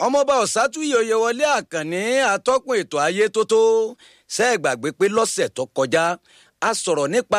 ọmọọba Ọ̀sátúyì Oyèwọlé Àkànní atọ́kùn ètò ayé tó tó ṣe é gbàgbé pé lọ́sẹ̀ tó kọjá a sọ̀rọ̀ nípa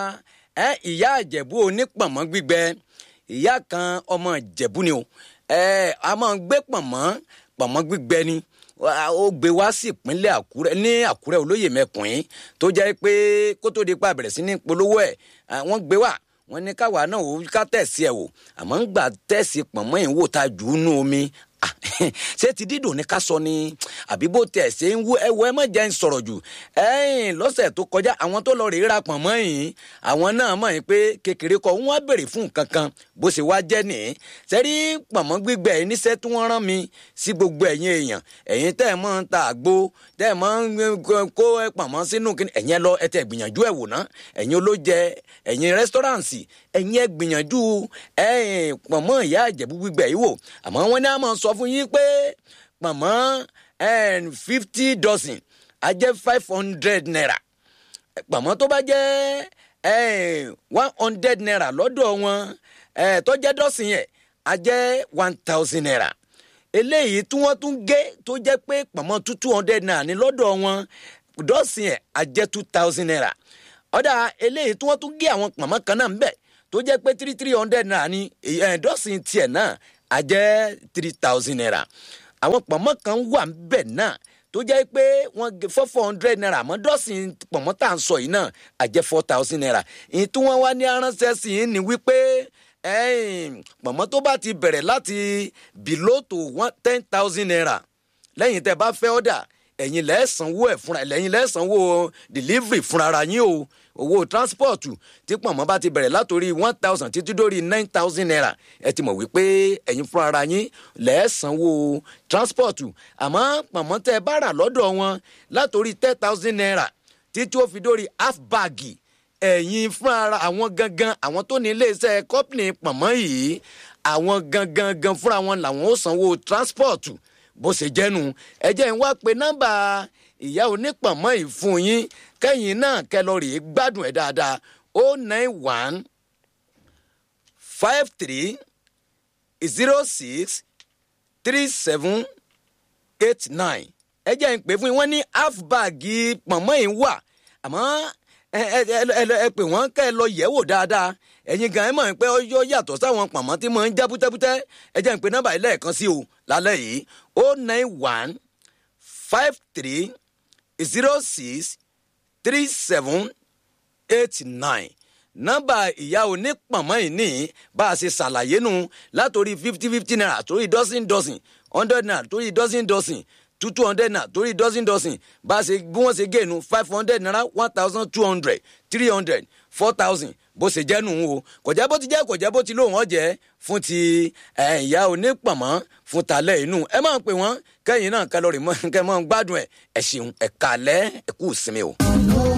ìyá Ìjẹ̀bú onípọ̀nmọ́ gbígbẹ. Ìyá kan ọmọ Ìjẹ̀bú ni o a máa ń gbé pọ̀nmọ́ gbígbẹ ni ó gbé wá sí ìpínlẹ̀ Àkúrẹ́ ní Àkúrẹ́ Olóyè Mẹ́kùn tó jẹ́ pé kó tó di pa bẹ̀rẹ̀ sí ní polówó ẹ̀ wọ́n gbé wá wọ́n ní káwa náà ó ká tẹ̀sí ẹ̀ wò àmọ́ ń gbà tẹ̀sí pọ̀nmọ́ yìí wò ta jù ú nú omi ṣé ti dídùn ní ká sọ ni àbí bó tẹ̀ ṣe ń wú ẹwọ ẹ má jẹ́ ń sọ̀rọ̀ jù lọ́sẹ̀ tó kọjá àwọn tó lọ rèé ra pọ̀nmọ́ yìí àwọn náà mọ̀ yín pé kékeré kọ́ wọ́n á béèrè fún nǹkan kan bó ṣe wá jẹ́ nìyí sẹ́rí pọ̀nmọ́ gbígbẹ yìí níṣẹ́ tí wọ́n rán mi sí gbogbo ẹ̀yin èèyàn ẹ̀yin tẹ́ ẹ̀ mọ́ ń ta àgbo tẹ́ ẹ̀ mọ́ ń kó pọ̀nmọ́ sínú kíni ẹ̀yin ẹ lọ ẹ tẹ́ gbìyànjú ẹ̀ wò ná ẹ̀yin olóúnjẹ ẹ̀yin rẹ́sítọ́ráǹsì ẹ̀yin ẹ gbìyànjú pọ̀nmọ́ ìyá Ìjẹ̀bú gbígbẹ yìí wò àmọ́ wọ́n ní a máa sọ fún yín pé pọ̀nmọ́ 50 dozen a jẹ́ 500 naira pọ̀nmọ́ tó bá jẹ́ 100 naira lọ́dọ̀ wọn tó jẹ́ dọ́sìn yẹn a jẹ́ 1000 naira eléyìí tí wọ́n tún gé tó jẹ́ pé pọ̀nmọ́ 200 naira ní lọ́dọ̀ wọn dọ́sìn yẹn a jẹ́ 2000 naira ọ̀dà eléyìí tí wọ́n tún gé àwọn pọ̀nmọ́ kan náà ń bẹ̀ tó jẹ́ pé 300 naira ní dọ́sìn tiẹ̀ náà a jẹ́ 3000 naira àwọn pọ̀nmọ́ kan wà ń bẹ̀ náà tó jẹ́ pé wọ́n gé 400 naira àmọ́ dọ́sìn pọ̀nmọ́ tá à ń sọ yìí náà a jẹ́ 4000 naira ìyẹn tí wọ́n wá ní aránṣẹ́ sí i ní wípé pọ̀nmọ́ tó bá ti bẹ̀rẹ̀ láti below to 10,000 naira lẹ́yìn tẹ́ bá fẹ́ ọ̀dà ẹ̀yin lẹ́ẹ̀sánwó ẹ̀ fúnra ẹ̀yin lẹ́ẹ̀sánwó delivery fúnra ara yín o owó transport tí pọ̀nmọ́ bá ti bẹ̀rẹ̀ látòrí 1000 títí dórí 9000 naira ẹ ti mọ̀ wípé ẹ̀yin fúnra ara yín lẹ́ẹ̀sánwó transport àmọ́ pọ̀nmọ́ tẹ́ ẹ bá rà lọ́dọ̀ wọn látòrí 10,000 naira títí ó fi dórí half bag ẹ̀yin fúnra ara àwọn gangan àwọn tó ní iléeṣẹ́ company pọ̀nmọ́ yìí àwọn gangan fúnra wọn làwọn ó sanwó transport bó ṣe jẹ́nu ẹ jẹ́ ń wá pé nọ́mbà ìyá onípọ̀nmọ́ yìí fún yín kẹ́yìn náà kẹlọ́rì gbádùn ẹ̀ dáadáa 091 53 06 37 89 ẹ jẹ́ ń pè fún yín wọ́n ní half bag pọ̀nmọ́ yìí wà àmọ́ ẹ pè wọ́n kẹ́ ẹ lọ yẹ̀ wò dáadáa ẹ̀yin gan ẹ mọ̀ pé ó yàtọ̀ sáwọn pọ̀nmọ́ tí mo ń já bútẹ́bútẹ́ ẹ jẹ́ ń pè nọ́mbà yìí lẹ́ẹ̀kan sí o lálẹ́ yìí 091 53 06 37 89 nọ́mbà ìyá onípọ̀nmọ́ yìí ní bá a ṣe ṣàlàyé nù látòrí 50 naira torí dọ́sìn 100 naira torí dọ́sìn 200 naira torí dọ́sìn bá a ṣe bí wọ́n ṣe gẹ̀ẹ́nu 500 naira 1200 300 4000 bó ṣe jẹ́ nù o kọjá bó ti jẹ́ kọjá bó ti lóun ọ̀jẹ́ fún ti ìyá onípọ̀nmọ́ fún talẹ́ inú ẹ máa ń pè wọ́n kẹ́yìn náà kẹlọ́rì mọ́ kẹ́ mọ́ gbádùn ẹ̀ ṣeun ẹ̀ka alẹ́ ẹ̀kú ìsinmi o.